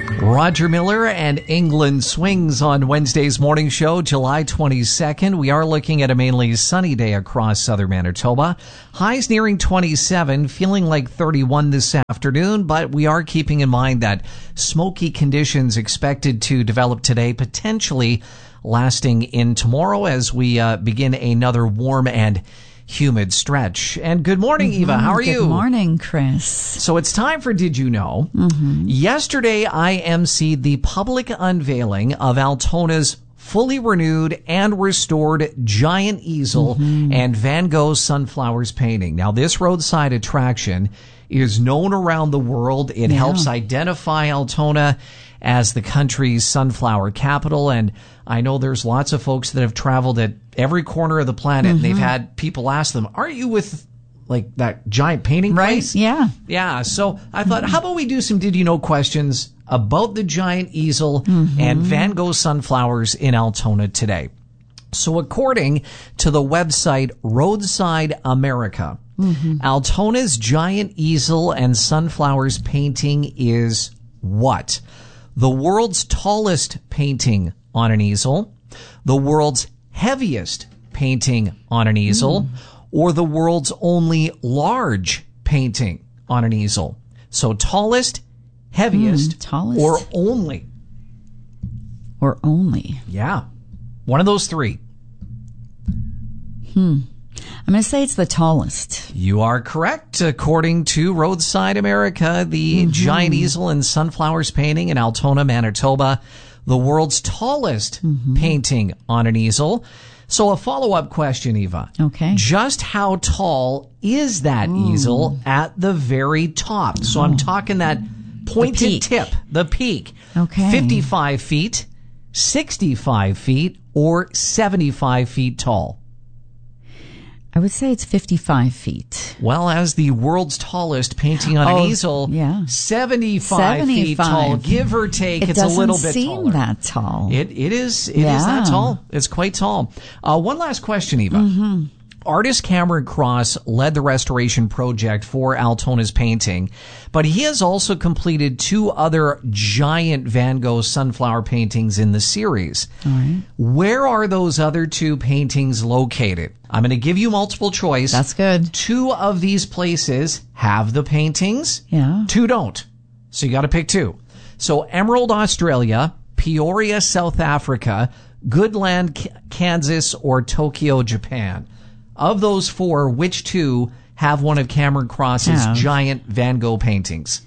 Roger Miller and England Swings on Wednesday's morning show, July 22nd. We are looking at a mainly sunny day across southern Manitoba. Highs nearing 27, feeling like 31 this afternoon, but we are keeping in mind that smoky conditions expected to develop today, potentially lasting in tomorrow as we begin another warm and humid stretch. And good morning, Eva. How are you? Good morning, Chris. So it's time for Did You Know? Yesterday, I emceed the public unveiling of Altona's fully renewed and restored giant easel and Van Gogh sunflowers painting. Now, this roadside attraction is known around the world. It helps identify Altona as the country's sunflower capital. And I know there's lots of folks that have traveled at every corner of the planet and they've had people ask them, are you with like that giant painting place? Yeah. Yeah. So I thought, how about we do some Did You Know questions about the giant easel and Van Gogh sunflowers in Altona today. So according to the website Roadside America, Altona's giant easel and sunflowers painting is what? The world's tallest painting on an easel, the world's heaviest painting on an easel, or the world's only large painting on an easel. So tallest, heaviest, or only. Or only. Yeah. One of those three. I'm going to say it's the tallest. You are correct. According to Roadside America, the giant easel and sunflowers painting in Altona, Manitoba, the world's tallest painting on an easel. So a follow-up question, Eva. Okay. Just how tall is that easel at the very top? So I'm talking that pointed tip, the peak. Okay. 55 feet, 65 feet, or 75 feet tall? I would say it's 55 feet. Well, as the world's tallest painting on an easel, 75 feet tall, give or take. It's a little bit taller. It doesn't seem that tall. It is that tall. It's quite tall. One last question, Eva. Artist Cameron Cross led the restoration project for Altona's painting, but he has also completed 2 other giant Van Gogh sunflower paintings in the series. All right. Where are those other 2 paintings located? I'm going to give you multiple choice. That's good. 2 of these places have the paintings. Yeah. 2 don't. So you got to pick 2. So Emerald, Australia, Peoria, South Africa, Goodland, Kansas, or Tokyo, Japan. Of those 4, which 2 have one of Cameron Cross's giant Van Gogh paintings?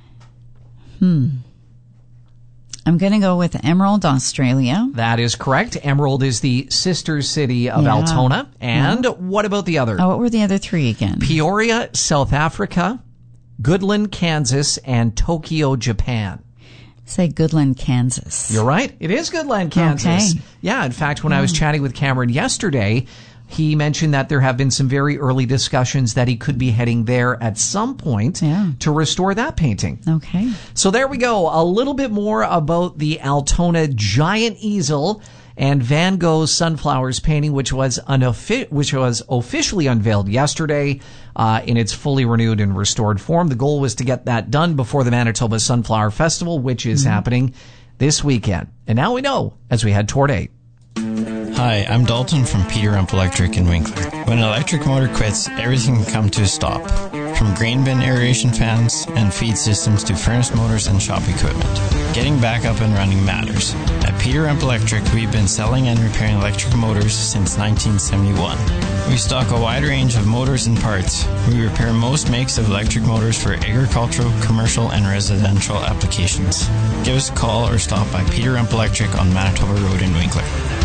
I'm going to go with Emerald, Australia. That is correct. Emerald is the sister city of Altona. And what about the other? Oh, what were the other 3 again? Peoria, South Africa, Goodland, Kansas, and Tokyo, Japan. Say Goodland, Kansas. You're right. It is Goodland, Kansas. Okay. Yeah, in fact, when I was chatting with Cameron yesterday, he mentioned that there have been some very early discussions that he could be heading there at some point to restore that painting. Okay. So there we go. A little bit more about the Altona giant easel and Van Gogh's sunflowers painting, which was officially unveiled yesterday in its fully renewed and restored form. The goal was to get that done before the Manitoba Sunflower Festival, which is happening this weekend. And now we know as we head toward 8. Hi, I'm Dalton from Peter Rump Electric in Winkler. When an electric motor quits, everything can come to a stop. From grain bin aeration fans and feed systems to furnace motors and shop equipment. Getting back up and running matters. At Peter Rump Electric, we've been selling and repairing electric motors since 1971. We stock a wide range of motors and parts. We repair most makes of electric motors for agricultural, commercial, and residential applications. Give us a call or stop by Peter Rump Electric on Manitoba Road in Winkler.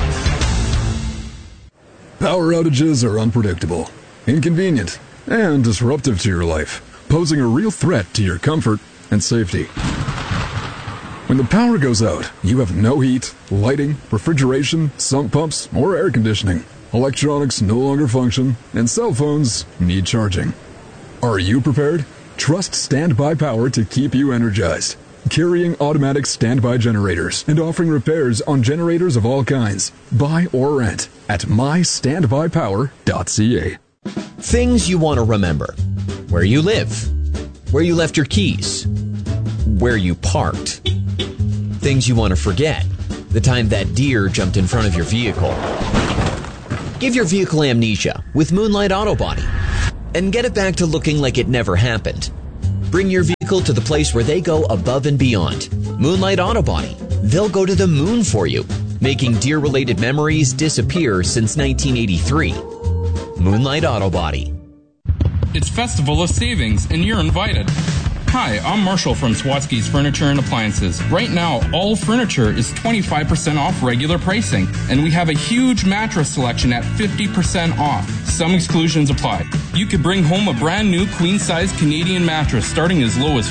Power outages are unpredictable, inconvenient, and disruptive to your life, posing a real threat to your comfort and safety. When the power goes out, you have no heat, lighting, refrigeration, sump pumps, or air conditioning. Electronics no longer function, and cell phones need charging. Are you prepared? Trust Standby Power to keep you energized. Carrying automatic standby generators and offering repairs on generators of all kinds. Buy or rent at mystandbypower.ca. Things you want to remember. Where you live. Where you left your keys. Where you parked. Things you want to forget. The time that deer jumped in front of your vehicle. Give your vehicle amnesia with Moonlight Auto Body and get it back to looking like it never happened. Bring your vehicle to the place where they go above and beyond. Moonlight Auto Body. They'll go to the moon for you, making deer-related memories disappear since 1983. Moonlight Auto Body. It's Festival of Savings, and you're invited. Hi, I'm Marshall from Swatsky's Furniture and Appliances. Right now, all furniture is 25% off regular pricing, and we have a huge mattress selection at 50% off. Some exclusions apply. You could bring home a brand new queen-size Canadian mattress starting as low as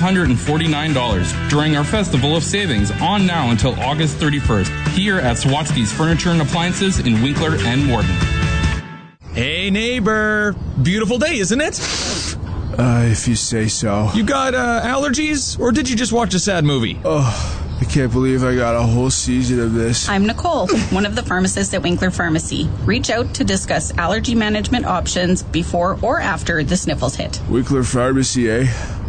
$549 during our Festival of Savings on now until August 31st here at Swatsky's Furniture and Appliances in Winkler and Morden. Hey neighbor, beautiful day, isn't it? If you say so. You got allergies, or did you just watch a sad movie? Oh, I can't believe I got a whole season of this. I'm Nicole, one of the pharmacists at Winkler Pharmacy. Reach out to discuss allergy management options before or after the sniffles hit. Winkler Pharmacy, eh?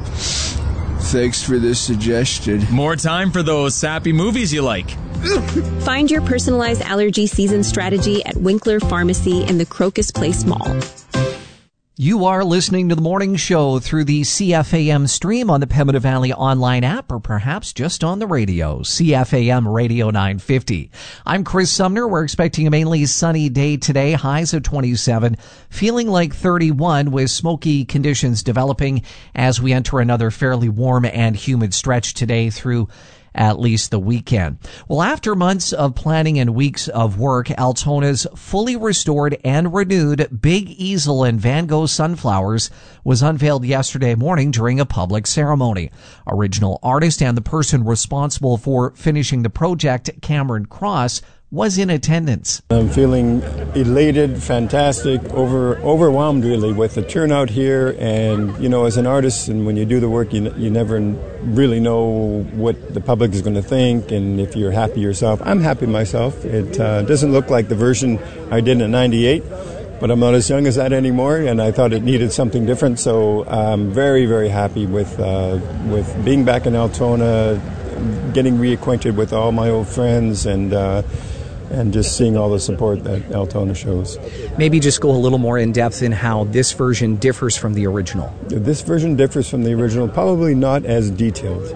Thanks for this suggestion. More time for those sappy movies you like. Find your personalized allergy season strategy at Winkler Pharmacy in the Crocus Place Mall. You are listening to the morning show through the CFAM stream on the Pembina Valley online app, or perhaps just on the radio, CFAM Radio 950. I'm Chris Sumner. We're expecting a mainly sunny day today, highs of 27, feeling like 31 with smoky conditions developing as we enter another fairly warm and humid stretch today through at least the weekend. Well, after months of planning and weeks of work, Altona's fully restored and renewed Big Easel and Van Gogh Sunflowers was unveiled yesterday morning during a public ceremony. Original artist and the person responsible for finishing the project, Cameron Cross, was in attendance. I'm feeling elated, fantastic, overwhelmed really with the turnout here. And, you know, as an artist, and when you do the work, you never really know what the public is going to think and if you're happy yourself. I'm happy myself. It doesn't look like the version I did in '98, but I'm not as young as that anymore, and I thought it needed something different. So I'm very, very happy with being back in Altona, getting reacquainted with all my old friends, and just seeing all the support that Altona shows. Maybe just go a little more in depth in how this version differs from the original. This version differs from the original, probably not as detailed,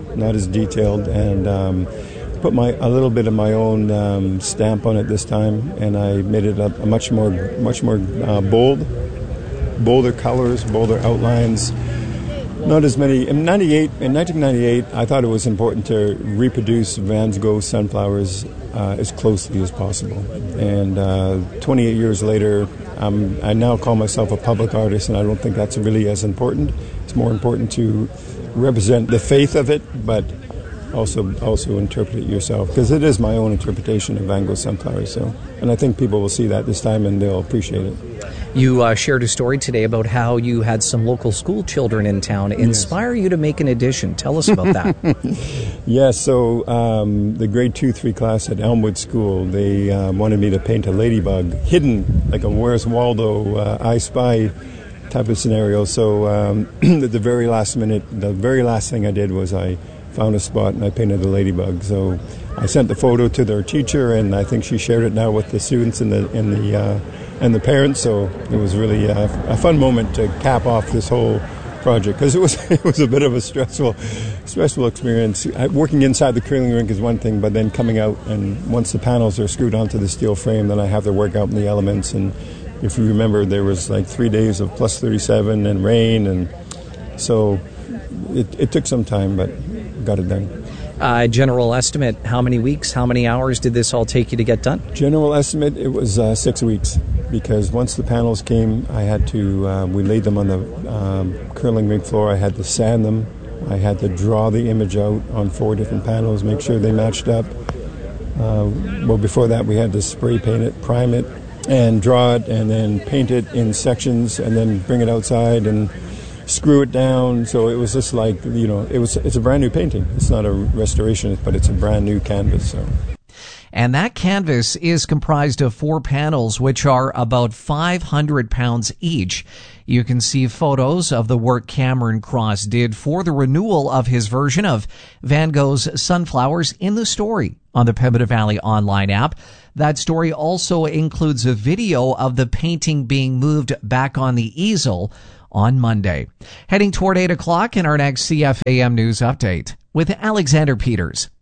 and put a little bit of my own stamp on it this time, and I made it a much more bolder colors, bolder outlines. Not as many. In 1998, I thought it was important to reproduce Van Gogh sunflowers as closely as possible. And 28 years later, I now call myself a public artist, and I don't think that's really as important. It's more important to represent the faith of it, but also interpret it yourself, because it is my own interpretation of Van Gogh sunflowers. And I think people will see that this time, and they'll appreciate it. You shared a story today about how you had some local school children in town inspire you to make an addition. Tell us about that. Yes, so the grade 2-3 class at Elmwood School, they wanted me to paint a ladybug hidden, like a Where's Waldo, I Spy type of scenario. So at the very last minute, the very last thing I did was I found a spot and I painted the ladybug. So I sent the photo to their teacher, and I think she shared it now with the students and the parents. So it was really a fun moment to cap off this whole project, because it was a bit of a stressful experience. Working inside the curling rink is one thing, but then coming out, and once the panels are screwed onto the steel frame, then I have to work out in the elements. And if you remember, there was like 3 days of plus 37 and rain, and so it took some time, but got it done. General estimate, how many weeks, how many hours did this all take you to get done? General estimate, it was 6 weeks, because once the panels came, I had to, we laid them on the curling rink floor. I had to sand them. I had to draw the image out on 4 different panels, make sure they matched up. Well, before that, we had to spray paint it, prime it, and draw it, and then paint it in sections, and then bring it outside and screw it down. So it was just like, it's a brand new painting. It's not a restoration, but it's a brand new canvas. So. And that canvas is comprised of 4 panels, which are about 500 pounds each. You can see photos of the work Cameron Cross did for the renewal of his version of Van Gogh's Sunflowers in the story on the Pembina Valley online app. That story also includes a video of the painting being moved back on the easel on Monday. Heading toward 8 o'clock in our next CFAM News Update with Alexander Peters.